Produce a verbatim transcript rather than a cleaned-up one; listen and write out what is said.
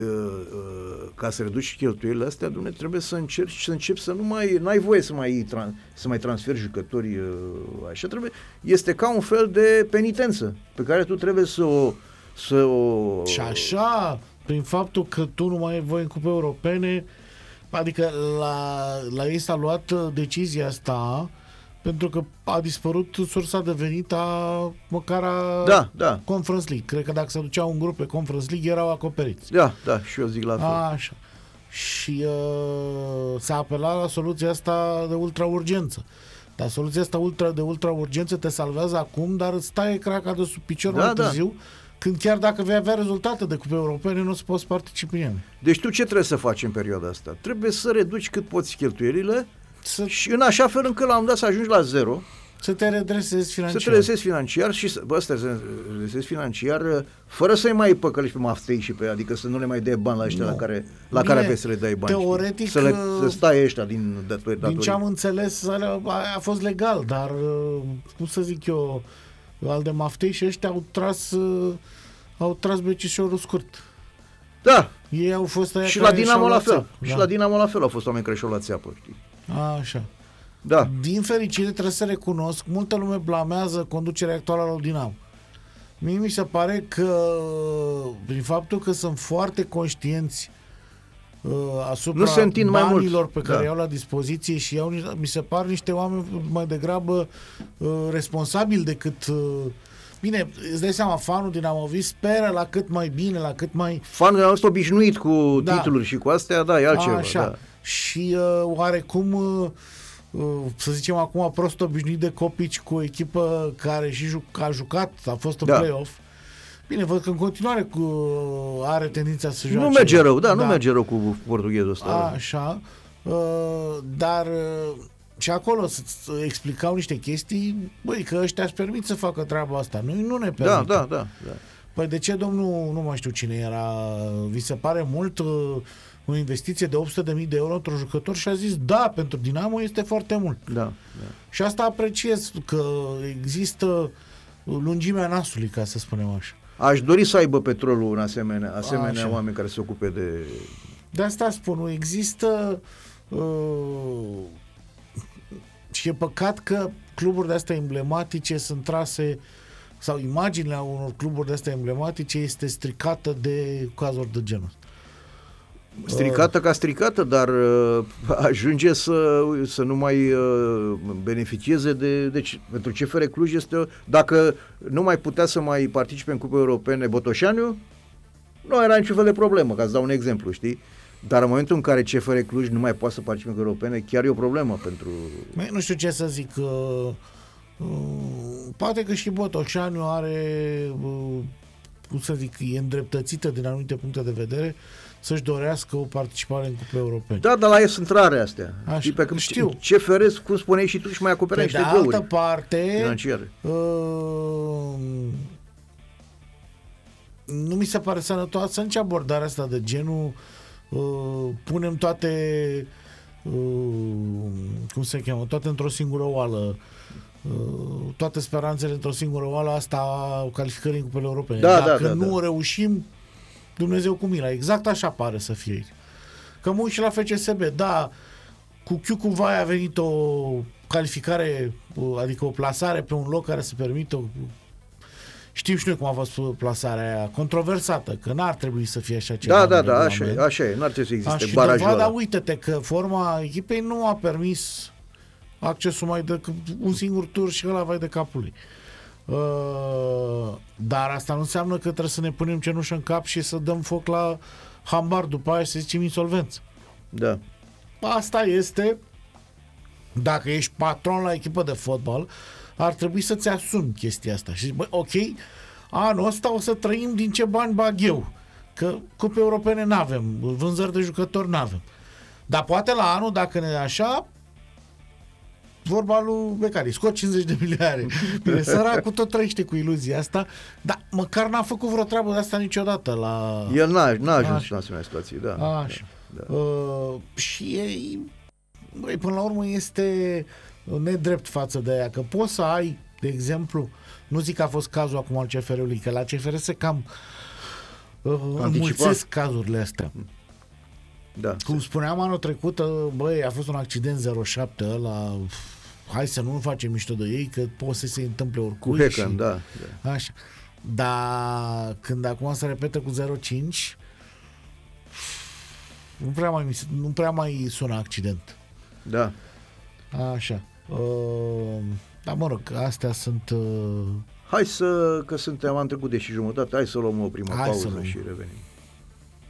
ca să reduci cheltuielile astea, Dumnezeu, trebuie să încerci să începi să nu mai, n-ai voie să mai, să mai transferi jucători așa, trebuie, este ca un fel de penitență pe care tu trebuie să o, să o... Și așa, prin faptul că tu nu mai ai voie în cupe europene, adică la, la ei s-a luat decizia asta pentru că a dispărut sursa de venit a măcar a da, da. Conference League. Cred că dacă se duceau un grup pe Conference League erau acoperiți. Da, da, și eu zic la fel. Așa. Și uh, s-a apelat la soluția asta de ultra-urgență. Dar soluția asta ultra, de ultra-urgență te salvează acum, dar îți taie craca de sub picior da, mai târziu, da. Când chiar dacă vei avea rezultate de cupe europene, nu o să poți participi în ele. Deci tu ce trebuie să faci în perioada asta? Trebuie să reduci cât poți cheltuielile să... și în așa fel încât la un dat să ajungi la zero. Să te redresezi financiar. Să te redresezi financiar și să, bă, ăsta, să te redresezi financiar fără să-i mai păcălești pe maftei și pe, adică să nu le mai dai bani la ăștia la care, la care aveți să le dai bani. Teoretic, să, le, să stai ăștia din datorii. Din ce am înțeles, a fost legal, dar cum să zic eu, al de maftei și ăștia au tras au tras becișorul scurt. Da. Ei au fost aia și la Dinamo la fel. Da. Și la Dinamo la fel au fost oameni care și-au luat țeapă, știi? Așa. Da. Din fericire trebuie să recunosc, multă lume blamează conducerea actuală a lui Dinamo. Mie mi se pare că prin faptul că sunt foarte conștienți uh, asupra banilor pe care da. iau la dispoziție și iau, mi se par niște oameni mai degrabă uh, responsabili decât uh, bine, îți dai seama, fanul dinamovist speră la cât mai bine, la cât mai... Fanul a fost obișnuit cu da. titluri și cu astea, da, e altceva. Așa. Da. Și uh, oarecum, uh, uh, să zicem acum, prost obișnuit de Copici cu o echipă care și juc, a jucat, a fost în da. play-off. Bine, văd că în continuare cu, uh, are tendința să joace. Nu merge rău, da, da. nu merge rău cu portughezul ăsta. Așa, uh, dar... Uh, și acolo să explicau niște chestii, băi, că ăștia își permit să facă treaba asta. Noi nu ne permitem. Da, da, da, da. Păi de ce, domnul, nu mai știu cine era, vi se pare mult uh, o investiție de opt sute de mii de euro într-un jucător și a zis, da, pentru Dinamo este foarte mult. Da, da. Și asta apreciez, că există lungimea nasului, ca să spunem așa. Aș dori să aibă Petrolul în asemenea, asemenea așa. Oameni care se ocupe de... De asta spun, există... Uh, și e păcat că cluburi de astea emblematice sunt trase, sau imaginea unor cluburi de astea emblematice este stricată de cazuri de genul. Stricată uh, ca stricată, dar uh, ajunge să, să nu mai uh, beneficieze de... Deci, pentru C F R Cluj este... Dacă nu mai putea să mai participe în Cupe Europene Botoșaniu, nu era niciun fel de problemă, ca să dau un exemplu, știi? Dar în momentul în care C F R Cluj nu mai poate să participe în europene, chiar e o problemă pentru... Mai, nu știu ce să zic. Uh, uh, poate că și Botoșaniu are, uh, cum să zic, e îndreptățită din anumite puncte de vedere să-și dorească o participare în Cupe Europene. Da, dar la ei sunt rare astea. Așa, pe știu. C F R, cum spuneai și tu, și mai acoperea niște găuri. Pe de altă parte, financiare. Uh, nu mi se pare sănătoasă nici abordarea asta de genul Uh, punem toate uh, cum se cheamă, toate într-o singură oală, uh, toate speranțele într-o singură oală, asta calificării în Cupele Europene. Da, Dacă da, da, nu da. reușim, Dumnezeu cu mila. Exact așa pare să fie. Că mă uit și la F C S B, da, cu Chiucuvai a venit o calificare, adică o plasare pe un loc care să permită o... Știm și noi cum a fost plasarea aia, controversată, că n-ar trebui să fie așa ceva. Da, da, da, așa e, așa e, n-ar trebui să existe și barajul ăla. Dar uite-te că forma echipei nu a permis accesul mai de un singur tur și ăla vai de capul lui. Uh, dar asta nu înseamnă că trebuie să ne punem cenușă în cap și să dăm foc la hambar după aia și să zicem insolvență. Da. Asta este, dacă ești patron la echipă de fotbal, ar trebui să-ți asumi chestia asta. Și zici, băi, ok, anul ăsta o să trăim din ce bani bag eu. Că cupe europene n-avem, vânzări de jucători n-avem. Dar poate la anul, dacă ne așa, vorba lui Becali, scot cincizeci de milioane. Bine, săracul tot trăiește cu iluzia asta, dar măcar n-a făcut vreo treabă de asta niciodată. La... El n-a, n-a ajuns și în asemenea situație, da. Așa. Da, da. Uh, și ei, băi, până la urmă este nedrept față de aia, că poți să ai, de exemplu, nu zic că a fost cazul acum al C F R-ului, că la C F R se cam uh, înmulțesc cazurile astea. Da. Cum spuneam anul trecut, uh, băi, a fost un accident zero șapte ăla, hai să nu facem mișto de ei, că poate să se întâmple oricui. Cu Hecan, și... da, da. Așa. Dar când acum se repetă cu zero cinci, nu prea mai, nu prea mai sună accident. Da. Așa. Uh, dar mă rog, astea sunt... Uh... Hai să, că suntem, am trecut de și jumătate, hai să luăm o primă hai pauză luăm. și revenim.